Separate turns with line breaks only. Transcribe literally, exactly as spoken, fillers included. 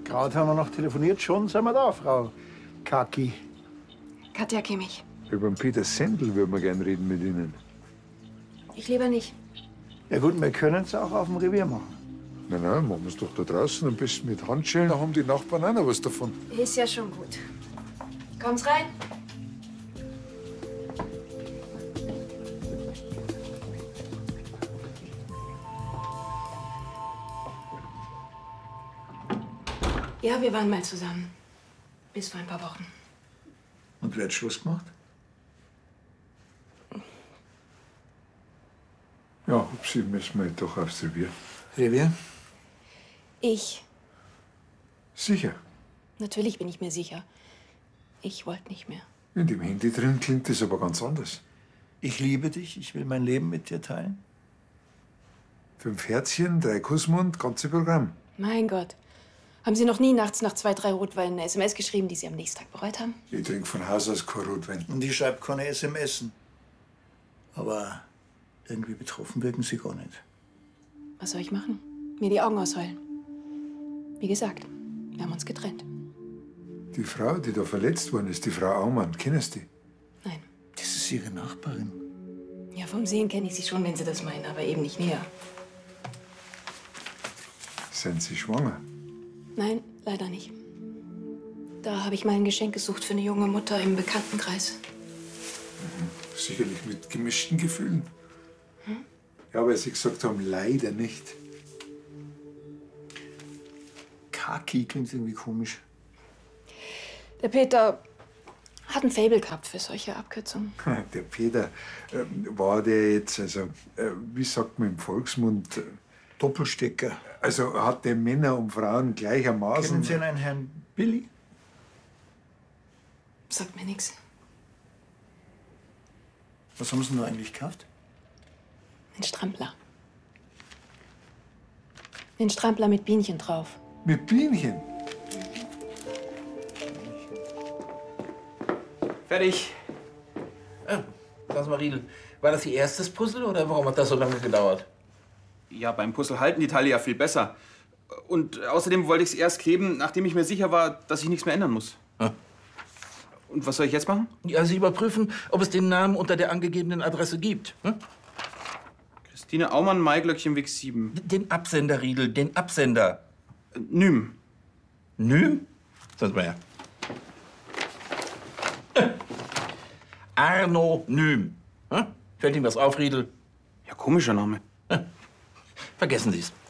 Gerade haben wir noch telefoniert, schon sind wir da, Frau Kaki.
Katja Kimmich.
Über den Peter Sendl würden wir gerne reden mit Ihnen.
Ich lieber nicht.
Ja gut, wir können es auch auf dem Revier machen.
Nein, nein, machen wir es doch da draußen, am besten mit Handschellen. Da haben die Nachbarn auch noch was davon.
Ist ja schon gut. Kommt's rein? Ja, wir waren mal zusammen. Bis vor ein paar Wochen.
Und wer hat Schluss gemacht?
Ja, ob Sie müssen wir doch aufs Revier.
Revier?
Ich.
Sicher.
Natürlich bin ich mir sicher. Ich wollte nicht mehr.
In dem Handy drin klingt das aber ganz anders.
Ich liebe dich, ich will mein Leben mit dir teilen.
Fünf Herzchen, drei Kussmund, ganze Programm.
Mein Gott. Haben Sie noch nie nachts nach zwei, drei Rotweinen eine S M S geschrieben, die Sie am nächsten Tag bereut haben?
Ich trinke von Haus aus kein Rotwein.
Und ich schreibe keine S M S. Aber irgendwie betroffen wirken Sie gar nicht.
Was soll ich machen? Mir die Augen ausheulen. Wie gesagt, wir haben uns getrennt.
Die Frau, die da verletzt worden ist, die Frau Aumann, kennst du die?
Nein.
Das ist Ihre Nachbarin.
Ja, vom Sehen kenne ich Sie schon, wenn Sie das meinen, aber eben nicht näher.
Sind Sie schwanger?
Nein, leider nicht. Da habe ich mal ein Geschenk gesucht für eine junge Mutter im Bekanntenkreis.
Mhm. Sicherlich mit gemischten Gefühlen.
Hm?
Ja, weil Sie gesagt haben, leider nicht.
Kaki klingt irgendwie komisch.
Der Peter hat ein Faible gehabt für solche Abkürzungen.
Der Peter, äh, war der jetzt, also, äh, wie sagt man im Volksmund? Äh,
Doppelstecker.
Also hat der Männer und Frauen gleichermaßen.
Kennen Sie einen Herrn Billy?
Sagt mir nichts.
Was haben Sie denn da eigentlich gekauft?
Ein Strampler. Ein Strampler mit Bienchen drauf.
Mit Bienchen?
Fertig. Ah, sag mal, Riedel, war das Ihr erstes Puzzle oder warum hat das so lange gedauert?
Ja, beim Puzzle halten die Teile ja viel besser. Und außerdem wollte ich es erst kleben, nachdem ich mir sicher war, dass ich nichts mehr ändern muss.
Ah.
Und was soll ich jetzt machen?
Ja, Sie überprüfen, ob es den Namen unter der angegebenen Adresse gibt. Hm?
Christine Aumann, Maiglöckchenweg sieben.
Den Absender, Riedel, den Absender.
Äh, Nym.
Nym? Sag mal her. Arno Nym. Hm? Fällt Ihnen was auf, Riedel?
Ja, komischer Name.
Vergessen Sie es.